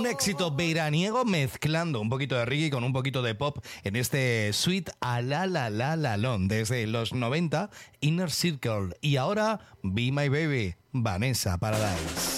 Un éxito veraniego mezclando un poquito de reggae con un poquito de pop en este Sweet a la la la la lon desde los 90, Inner Circle. Y ahora, Be My Baby, Vanessa Paradise.